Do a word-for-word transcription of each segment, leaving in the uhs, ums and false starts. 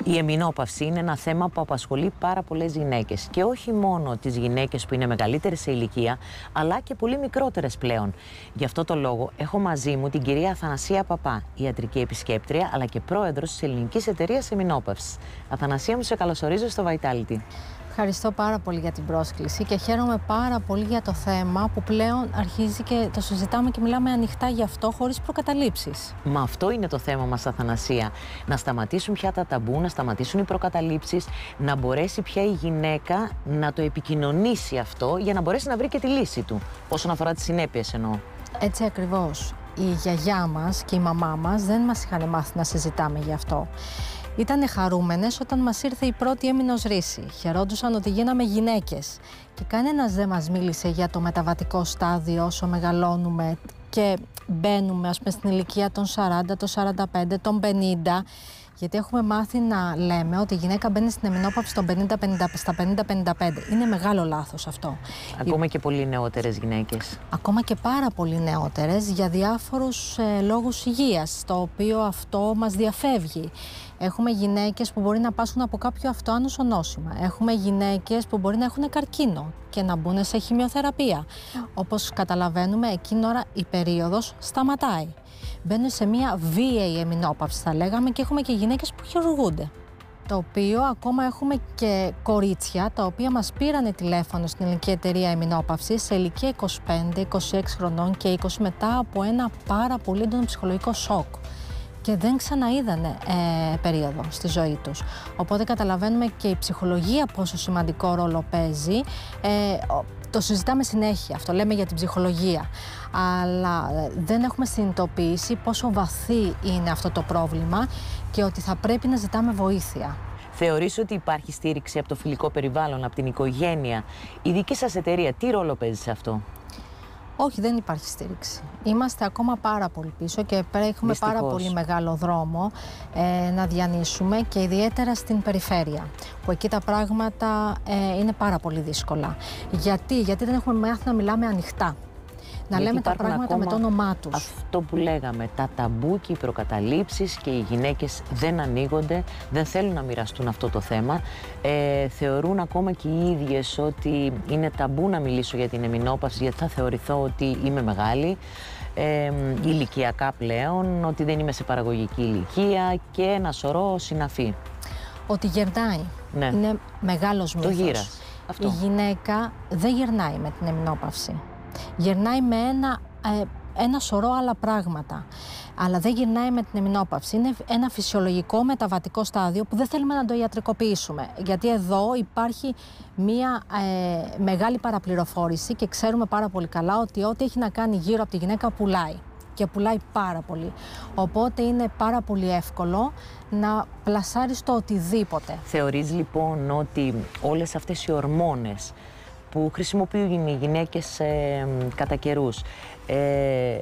Η εμεινόπαυση είναι ένα θέμα που απασχολεί πάρα πολλές γυναίκες. Και όχι μόνο τις γυναίκες που είναι μεγαλύτερες σε ηλικία, αλλά και πολύ μικρότερες πλέον. Γι' αυτό το λόγο έχω μαζί μου την κυρία Αθανασία Παπά, ιατρική επισκέπτρια, αλλά και πρόεδρος της Ελληνικής Εταιρείας Εμεινόπαυσης. Αθανασία μου, σε καλωσορίζω στο Vitality. Ευχαριστώ πάρα πολύ για την πρόσκληση και χαίρομαι πάρα πολύ για το θέμα που πλέον αρχίζει και το συζητάμε και μιλάμε ανοιχτά γι' αυτό, χωρίς προκαταλήψεις. Μα αυτό είναι το θέμα μας, Αθανασία. Να σταματήσουν πια τα ταμπού, να σταματήσουν οι προκαταλήψεις, να μπορέσει πια η γυναίκα να το επικοινωνήσει αυτό για να μπορέσει να βρει και τη λύση του. Όσον αφορά τις συνέπειες εννοώ. Έτσι ακριβώς. Η γιαγιά μας και η μαμά μας δεν μας είχαν μάθει να συζητάμε γι' αυτό. Ήτανε χαρούμενες όταν μας ήρθε η πρώτη έμεινος ρίση. Χαιρόντουσαν ότι γίναμε γυναίκες. Και κανένας δεν μας μίλησε για το μεταβατικό στάδιο όσο μεγαλώνουμε και μπαίνουμε, ας πούμε, στην ηλικία των σαράντα, των σαράντα πέντε, των πενήντα. Γιατί έχουμε μάθει να λέμε ότι η γυναίκα μπαίνει στην εμεινόπαυση των πενήντα, πενήντα, στα πενήντα πενήντα πέντε. Είναι μεγάλο λάθος αυτό. Ακόμα η... και πολύ νεότερες γυναίκες. Ακόμα και πάρα πολύ νεότερες για διάφορους ε, λόγους υγείας, το οποίο αυτό μας διαφεύγει. Έχουμε γυναίκες που μπορεί να πάσχουν από κάποιο αυτοάνωσο νόσημα. Έχουμε γυναίκες που μπορεί να έχουν καρκίνο και να μπουν σε χημειοθεραπεία. Όπως καταλαβαίνουμε, εκείνη ώρα η περίοδος σταματάει. Μπαίνουν σε μια βίαιη εμεινόπαυση, θα λέγαμε, και έχουμε και γυναίκες που χειρουργούνται. Το οποίο ακόμα έχουμε και κορίτσια τα οποία μας πήρανε τηλέφωνο στην Ελληνική Εταιρεία Εμεινόπαυσης σε ηλικία είκοσι πέντε, είκοσι έξι χρονών και είκοσι μετά από ένα πάρα πολύ έντονο ψυχολογικό σοκ. Και δεν ξαναείδανε ε, περίοδο στη ζωή τους. Οπότε καταλαβαίνουμε και η ψυχολογία πόσο σημαντικό ρόλο παίζει. Ε, το συζητάμε συνέχεια, αυτό λέμε για την ψυχολογία. Αλλά ε, δεν έχουμε συνειδητοποιήσει πόσο βαθύ είναι αυτό το πρόβλημα και ότι θα πρέπει να ζητάμε βοήθεια. Θεωρείς ότι υπάρχει στήριξη από το φιλικό περιβάλλον, από την οικογένεια? Η δική σας εταιρεία τι ρόλο παίζει σε αυτό? Όχι, δεν υπάρχει στήριξη. Είμαστε ακόμα πάρα πολύ πίσω και έχουμε Δυστυχώς. πάρα πολύ μεγάλο δρόμο ε, να διανύσουμε και ιδιαίτερα στην περιφέρεια, που εκεί τα πράγματα ε, είναι πάρα πολύ δύσκολα. Γιατί, Γιατί δεν έχουμε μάθει να μιλάμε ανοιχτά. Να Γιατί λέμε τα πράγματα με το όνομά τους. Αυτό που λέγαμε, τα ταμπού και οι προκαταλήψεις, και οι γυναίκες δεν ανοίγονται, δεν θέλουν να μοιραστούν αυτό το θέμα. Ε, θεωρούν ακόμα και οι ίδιες ότι είναι ταμπού να μιλήσω για την εμεινόπαυση, γιατί θα θεωρηθώ ότι είμαι μεγάλη, ε, ηλικιακά πλέον, ότι δεν είμαι σε παραγωγική ηλικία και ένα σωρό συναφή. Ότι γερνάει. Ναι. Είναι μεγάλος μύθος. Το γύρας. Αυτό. Η γυναίκα δεν γερνάει με την εμεινόπαυση. Γερνάει με ένα, ε, ένα σωρό άλλα πράγματα, αλλά δεν γυρνάει με την εμεινόπαυση. Είναι ένα φυσιολογικό μεταβατικό στάδιο που δεν θέλουμε να το ιατρικοποιήσουμε, γιατί εδώ υπάρχει μία ε, μεγάλη παραπληροφόρηση και ξέρουμε πάρα πολύ καλά ότι ό,τι έχει να κάνει γύρω από τη γυναίκα πουλάει και πουλάει πάρα πολύ. Οπότε είναι πάρα πολύ εύκολο να πλασάρεις το οτιδήποτε. Θεωρείς λοιπόν ότι όλες αυτές οι ορμόνες που χρησιμοποιούν οι γυναίκες ε, κατά καιρούς, ε,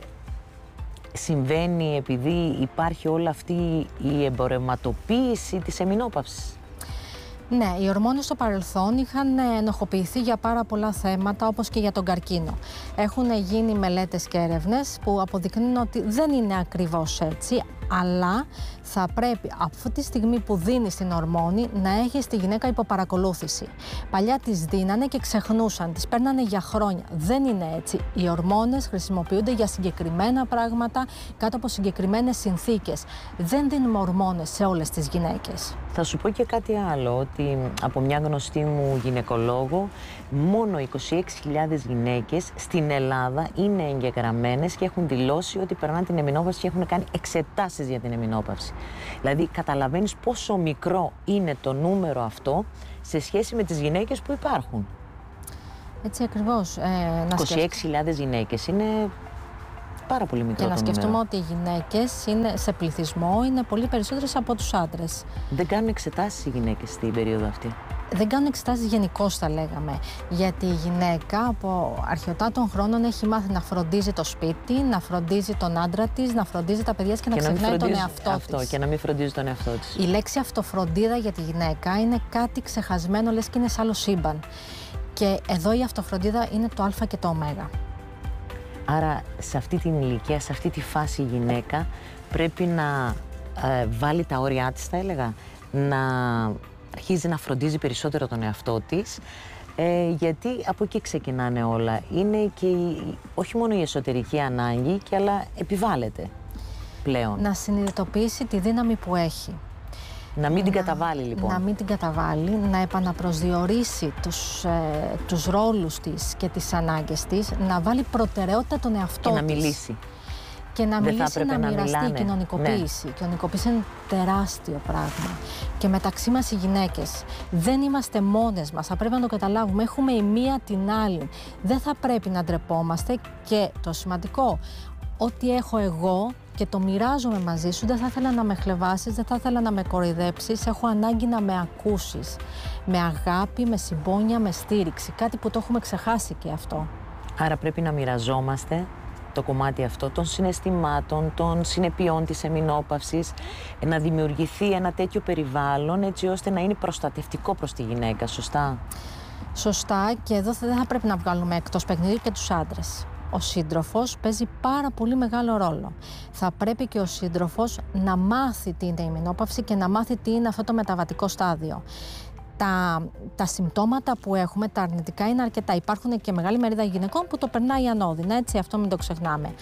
συμβαίνει επειδή υπάρχει όλη αυτή η εμπορευματοποίηση της εμεινόπαυσης? Ναι, οι ορμόνες στο παρελθόν είχαν ενοχοποιηθεί για πάρα πολλά θέματα, όπως και για τον καρκίνο. Έχουν γίνει μελέτες και έρευνες που αποδεικνύουν ότι δεν είναι ακριβώς έτσι, αλλά θα πρέπει από τη στιγμή που δίνεις την ορμόνη να έχεις τη γυναίκα υποπαρακολούθηση. Παλιά τις δίνανε και ξεχνούσαν, τις παίρνανε για χρόνια. Δεν είναι έτσι. Οι ορμόνες χρησιμοποιούνται για συγκεκριμένα πράγματα κάτω από συγκεκριμένες συνθήκες. Δεν δίνουμε ορμόνες σε όλες τις γυναίκες. Θα σου πω και κάτι άλλο, ότι από μια γνωστή μου γυναικολόγο, μόνο είκοσι έξι χιλιάδες γυναίκες στην Ελλάδα είναι εγγεγραμμένες και έχουν δηλώσει ότι περνάνε την εμεινόπαυση και έχουν κάνει εξετάσεις για την εμεινόπαυση. Δηλαδή, καταλαβαίνεις πόσο μικρό είναι το νούμερο αυτό σε σχέση με τις γυναίκες που υπάρχουν. Έτσι ακριβώς. Ε, είκοσι έξι χιλιάδες γυναίκες είναι πάρα πολύ μικρό. Και να το σκεφτούμε νούμερο. ότι οι γυναίκες είναι, σε πληθυσμό είναι πολύ περισσότερες από τους άντρες. Δεν κάνουν εξετάσεις οι γυναίκες στην περίοδο αυτή. Δεν κάνουν εξετάσεις γενικώς, θα λέγαμε. Γιατί η γυναίκα από αρχαιοτά των χρόνων έχει μάθει να φροντίζει το σπίτι, να φροντίζει τον άντρα της, να φροντίζει τα παιδιά της και, και να ξεχνάει τον εαυτό αυτό, της. Και να μην φροντίζει τον εαυτό της. Η λέξη αυτοφροντίδα για τη γυναίκα είναι κάτι ξεχασμένο, λες και είναι σε άλλο σύμπαν. Και εδώ η αυτοφροντίδα είναι το α και το ω. Άρα σε αυτή την ηλικία, σε αυτή τη φάση η γυναίκα πρέπει να ε, βάλει τα όρια της, θα έλεγα, να αρχίζει να φροντίζει περισσότερο τον εαυτό της, ε, γιατί από εκεί ξεκινάνε όλα. Είναι και η, όχι μόνο η εσωτερική ανάγκη, και αλλά επιβάλλεται πλέον. Να συνειδητοποιήσει τη δύναμη που έχει. Να μην να, την καταβάλει, λοιπόν. Να μην την καταβάλει, να επαναπροσδιορίσει τους, ε, τους ρόλους της και τις ανάγκες της, να βάλει προτεραιότητα τον εαυτό και της. να μιλήσει. Και να Δεν μιλήσει, να, να μοιραστεί. Μιλάνε. Η κοινωνικοποίηση. Η ναι. κοινωνικοποίηση είναι τεράστιο πράγμα. Και μεταξύ μας οι γυναίκες δεν είμαστε μόνες μας. Θα πρέπει να το καταλάβουμε. Έχουμε η μία την άλλη. Δεν θα πρέπει να ντρεπόμαστε. Και το σημαντικό, ό,τι έχω εγώ και το μοιράζομαι μαζί σου, δεν θα ήθελα να με χλευάσεις, δεν θα ήθελα να με κοροϊδέψεις. Έχω ανάγκη να με ακούσεις. Με αγάπη, με συμπόνια, με στήριξη. Κάτι που το έχουμε ξεχάσει και αυτό. Άρα πρέπει να μοιραζόμαστε το κομμάτι αυτό των συναισθημάτων, των συνεπειών της εμεινόπαυσης, να δημιουργηθεί ένα τέτοιο περιβάλλον έτσι ώστε να είναι προστατευτικό προς τη γυναίκα, σωστά? Σωστά, και εδώ δεν θα πρέπει να βγάλουμε εκτός παιχνιδιού και τους άντρες. Ο σύντροφος παίζει πάρα πολύ μεγάλο ρόλο. Θα πρέπει και ο σύντροφος να μάθει τι είναι η εμεινόπαυση και να μάθει τι είναι αυτό το μεταβατικό στάδιο. Τα, τα συμπτώματα που έχουμε, τα αρνητικά, είναι αρκετά. Υπάρχουν και μεγάλη μερίδα γυναικών που το περνάει ανώδυνα, έτσι, αυτό μην το ξεχνάμε.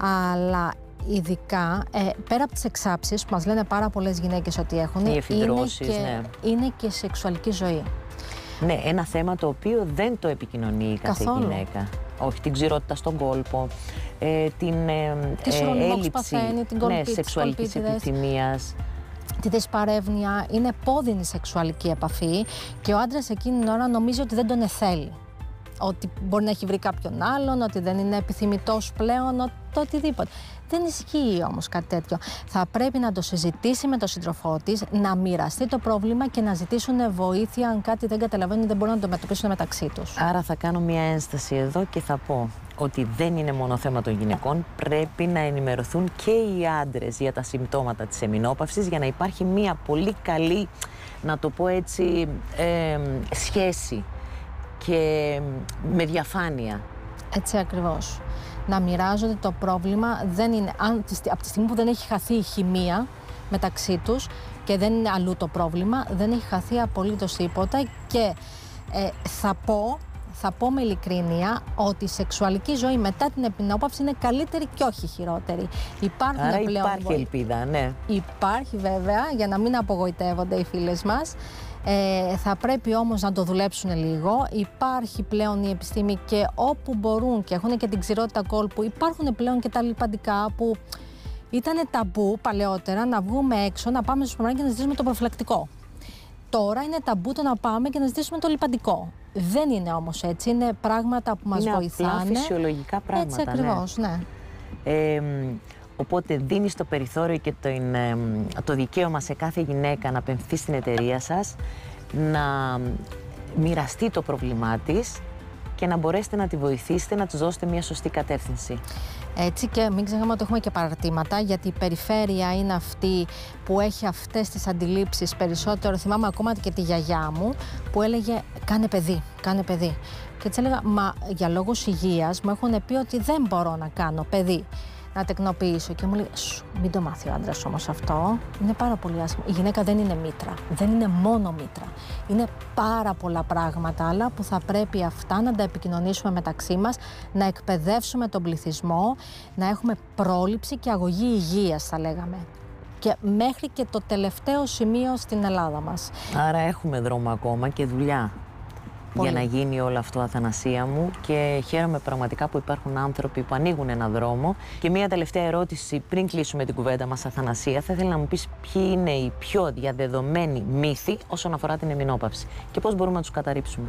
Αλλά ειδικά, ε, πέρα από τις εξάψεις που μας λένε πάρα πολλές γυναίκες ότι έχουν, είναι και, ναι. είναι και σεξουαλική ζωή. Ναι, ένα θέμα το οποίο δεν το επικοινωνεί η κάθε Καθόλου. γυναίκα. Όχι, την ξηρότητα στον κόλπο, ε, την ε, τη ε, έλλειψη παθαίνει, την κολπή, ναι, σεξουαλικής επιθυμίας. Τη δυσπαρεύνοια, είναι πόδινη σεξουαλική επαφή και ο άντρας εκείνη την ώρα νομίζει ότι δεν τον εθέλει. Ότι μπορεί να έχει βρει κάποιον άλλον, ότι δεν είναι επιθυμητός πλέον, ότι το οτιδήποτε. Δεν ισχύει όμως κάτι τέτοιο. Θα πρέπει να το συζητήσει με τον σύντροφό της, να μοιραστεί το πρόβλημα και να ζητήσουν βοήθεια αν κάτι δεν καταλαβαίνουν, δεν μπορούν να το μετωπίσουν μεταξύ τους. Άρα θα κάνω μια ένσταση εδώ και θα πω ότι δεν είναι μόνο θέμα των γυναικών, πρέπει να ενημερωθούν και οι άντρες για τα συμπτώματα της εμεινόπαυσης για να υπάρχει μια πολύ καλή, να το πω έτσι, ε, σχέση και με διαφάνεια. Έτσι ακριβώς. Να μοιράζονται το πρόβλημα, δεν είναι, αν, από τη στιγμή που δεν έχει χαθεί η χημεία μεταξύ τους και δεν είναι αλλού το πρόβλημα, δεν έχει χαθεί απολύτως τίποτα και ε, θα πω Θα πω με ειλικρίνεια ότι η σεξουαλική ζωή μετά την εμεινόπαυση είναι καλύτερη και όχι χειρότερη. Υπάρχουν Άρα πλέον υπάρχει βοή... ελπίδα, ναι. Υπάρχει βέβαια, για να μην απογοητεύονται οι φίλες μας. Ε, θα πρέπει όμως να το δουλέψουν λίγο. Υπάρχει πλέον η επιστήμη και όπου μπορούν και έχουν και την ξηρότητα κόλπου, υπάρχουν πλέον και τα λιπαντικά που ήταν ταμπού παλαιότερα να βγούμε έξω, να πάμε στο σούπερ μάρκετ και να ζητήσουμε το προφυλακτικό. Τώρα είναι ταμπού το να πάμε και να ζητήσουμε το λιπαντικό. Δεν είναι όμως έτσι. Είναι πράγματα που μας είναι βοηθάνε. Είναι απλά φυσιολογικά πράγματα. Έτσι ακριβώς, ναι. ναι. Ε, οπότε δίνεις το περιθώριο και το, είναι, το δικαίωμα σε κάθε γυναίκα να απευθυνθεί στην εταιρεία σας, να μοιραστεί το πρόβλημά της και να μπορέσετε να τη βοηθήσετε, να της δώσετε μια σωστή κατεύθυνση. Έτσι, και μην ξεχνάμε ότι έχουμε και παραρτήματα, γιατί η περιφέρεια είναι αυτή που έχει αυτές τις αντιλήψεις περισσότερο. Θυμάμαι ακόμα και τη γιαγιά μου που έλεγε κάνε παιδί, κάνε παιδί. Και έτσι έλεγα, μα για λόγους υγείας μου έχουν πει ότι δεν μπορώ να κάνω παιδί, να τεκνοποιήσω. Και μου λέει, σου, μην το μάθει ο άντρας όμως αυτό. Είναι πάρα πολύ άσχημο. Η γυναίκα δεν είναι μήτρα. Δεν είναι μόνο μήτρα. Είναι πάρα πολλά πράγματα άλλα που θα πρέπει αυτά να τα επικοινωνήσουμε μεταξύ μας, να εκπαιδεύσουμε τον πληθυσμό, να έχουμε πρόληψη και αγωγή υγείας, θα λέγαμε. Και μέχρι και το τελευταίο σημείο στην Ελλάδα μας. Άρα έχουμε δρόμο ακόμα και δουλειά. Πολύ. Για να γίνει όλο αυτό, Αθανασία μου, και χαίρομαι πραγματικά που υπάρχουν άνθρωποι που ανοίγουν ένα δρόμο. Και μία τελευταία ερώτηση πριν κλείσουμε την κουβέντα μας, Αθανασία. Θα ήθελα να μου πεις ποιοι είναι οι πιο διαδεδομένοι μύθοι όσον αφορά την εμεινόπαυση και πώς μπορούμε να τους καταρρύψουμε.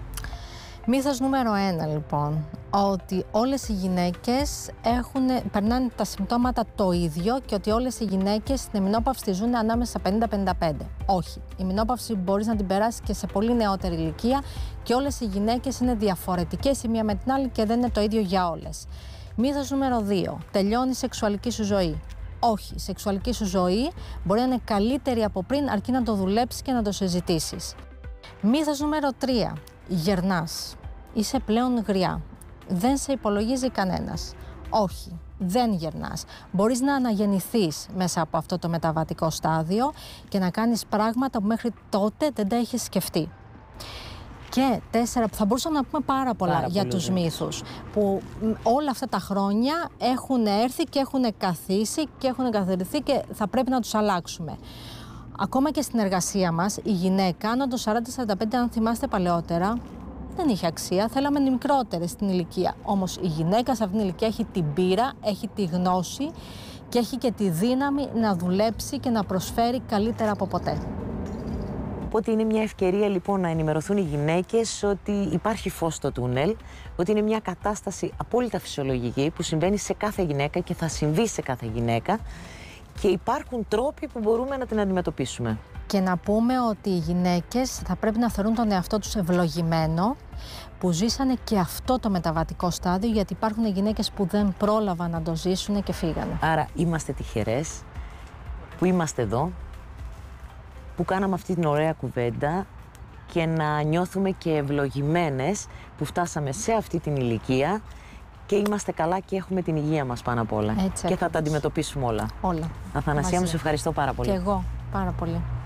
Μύθος νούμερο ένα, λοιπόν, ότι όλες οι γυναίκες έχουν, περνάνε τα συμπτώματα το ίδιο και ότι όλες οι γυναίκες στην εμεινόπαυση τη ζουν ανάμεσα στα πενήντα πενήντα πέντε. Όχι. Η εμεινόπαυση μπορείς να την περάσεις και σε πολύ νεότερη ηλικία και όλες οι γυναίκες είναι διαφορετικές η μία με την άλλη και δεν είναι το ίδιο για όλες. Μύθος νούμερο δύο. Τελειώνει η σεξουαλική σου ζωή. Όχι. Η σεξουαλική σου ζωή μπορεί να είναι καλύτερη από πριν, αρκεί να το δουλέψεις και να το συζητήσεις. Μύθος νούμερο τρία. Γερνάς. Είσαι πλέον γριά. Δεν σε υπολογίζει κανένας. Όχι. δεν γερνάς. Μπορείς να αναγεννηθείς μέσα από αυτό το μεταβατικό στάδιο και να κάνεις πράγματα που μέχρι τότε δεν τα έχεις σκεφτεί. Και τέσσερα, που θα μπορούσαμε να πούμε πάρα πολλά πάρα για πολύ, τους ναι. μύθους, που όλα αυτά τα χρόνια έχουν έρθει και έχουν καθίσει και έχουν καθαριθεί και θα πρέπει να τους αλλάξουμε. Ακόμα και στην εργασία μας, η γυναίκα, άνω των σαράντα σαράντα πέντε, αν θυμάστε παλαιότερα, δεν είχε αξία, θέλαμε μικρότερες στην ηλικία. Όμως η γυναίκα σε αυτήν την ηλικία έχει την πείρα, έχει τη γνώση και έχει και τη δύναμη να δουλέψει και να προσφέρει καλύτερα από ποτέ. Οπότε είναι μια ευκαιρία λοιπόν να ενημερωθούν οι γυναίκες ότι υπάρχει φως στο τούνελ, ότι είναι μια κατάσταση απόλυτα φυσιολογική που συμβαίνει σε κάθε γυναίκα και θα συμβεί σε κάθε γυναίκα και υπάρχουν τρόποι που μπορούμε να την αντιμετωπίσουμε. Και να πούμε ότι οι γυναίκες θα πρέπει να θεωρούν τον εαυτό τους ευλογημένο που ζήσανε και αυτό το μεταβατικό στάδιο, γιατί υπάρχουν γυναίκες που δεν πρόλαβαν να το ζήσουν και φύγανε. Άρα είμαστε τυχερές που είμαστε εδώ, που κάναμε αυτή την ωραία κουβέντα και να νιώθουμε και ευλογημένες που φτάσαμε σε αυτή την ηλικία και είμαστε καλά και έχουμε την υγεία μας πάνω απ' όλα. Έτσι, και θα τα αντιμετωπίσουμε όλα. Όλα. Αθανασία μου, σε ευχαριστώ πάρα πολύ. Και εγώ πάρα πολύ.